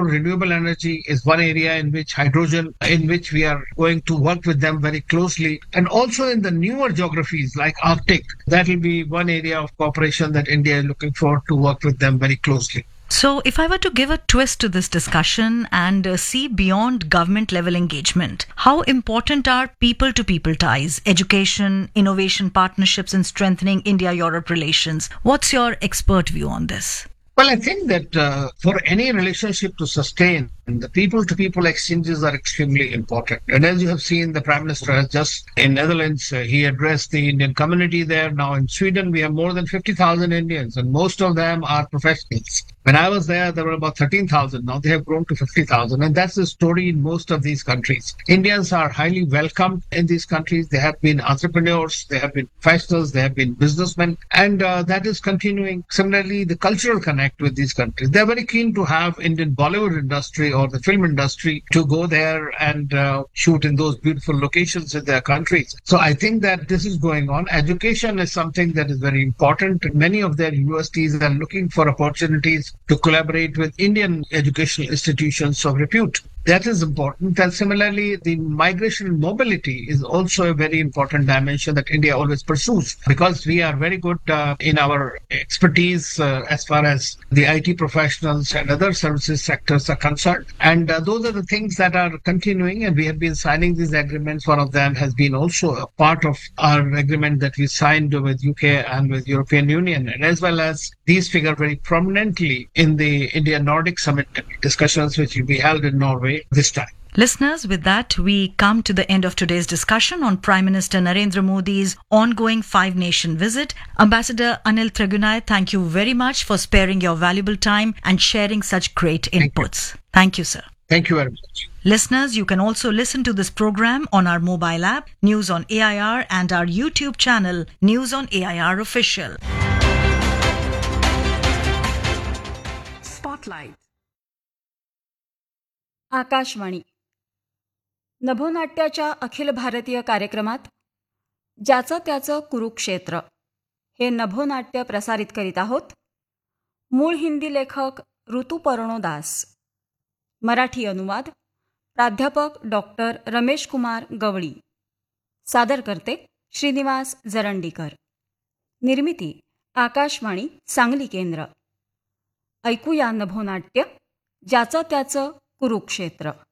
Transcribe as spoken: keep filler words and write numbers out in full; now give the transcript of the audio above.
explore renewable energy is one area in which hydrogen, in which we are going to work with them very closely. And also in the newer geographies like Arctic, that will be one area of cooperation that India is looking for to work with them very closely. So, if I were to give a twist to this discussion and uh, see beyond government level engagement, how important are people to people ties, education, innovation partnerships in strengthening India Europe relations? What's your expert view on this? Well, I think that uh, for any relationship to sustain, the people-to-people exchanges are extremely important. And as you have seen, the Prime Minister has just, in Netherlands, uh, he addressed the Indian community there. Now in Sweden, we have more than fifty thousand Indians, and most of them are professionals. When I was there, there were about thirteen thousand. Now they have grown to fifty thousand. And that's the story in most of these countries. Indians are highly welcomed in these countries. They have been entrepreneurs, they have been professionals, they have been businessmen. And uh, that is continuing. Similarly, the cultural connect with these countries. They're very keen to have Indian Bollywood industry or the film industry to go there and uh, shoot in those beautiful locations in their countries. So I think that this is going on. Education is something that is very important. Many of their universities are looking for opportunities to collaborate with Indian educational institutions of repute. That is important. And similarly, the migration and mobility is also a very important dimension that India always pursues, because we are very good uh, in our expertise uh, as far as the I T professionals and other services sectors are concerned. And uh, those are the things that are continuing, and we have been signing these agreements. One of them has been also a part of our agreement that we signed with U K and with European Union, and as well as these figure very prominently in the India-Nordic Summit discussions, which will be held in Norway this time. Listeners, with that, we come to the end of today's discussion on Prime Minister Narendra Modi's ongoing five-nation visit. Ambassador Anil Tragunai, thank you very much for sparing your valuable time and sharing such great inputs. Thank you, thank you sir. Thank you very much. Listeners, you can also listen to this program on our mobile app, News on A I R, and our YouTube channel, News on A I R Official. Spotlight. Akashvani. नभोनाट्याच्या Akhil Bharatiya कार्यक्रमात ज्याचं त्याचं कुरुक्षेत्र हे नभोनाट्य प्रसारित करीत आहोत. मूळ हिंदी लेखक ऋतुपर्णो दास, मराठी अनुवाद प्राध्यापक डॉक्टर रमेश कुमार गवळी, सादरकर्ते श्रीनिवास जरंडीकर, निर्मिती आकाशवाणी सांगली केंद्र. ऐकूया नभोनाट्य ज्याचं त्याचं कुरुक्षेत्र.